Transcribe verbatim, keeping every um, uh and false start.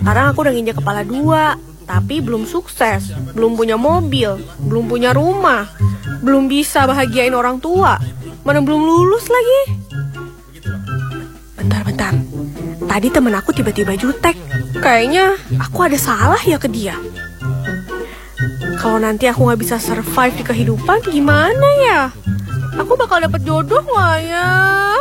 Sekarang aku udah nginjak kepala dua, tapi belum sukses, belum punya mobil, belum punya rumah, belum bisa bahagiain orang tua, mana belum lulus lagi. Bentar-bentar, tadi temen aku tiba-tiba jutek. Kayaknya aku ada salah ya ke dia. Kalau nanti aku gak bisa survive di kehidupan, gimana ya? Aku bakal dapet jodoh gak ya?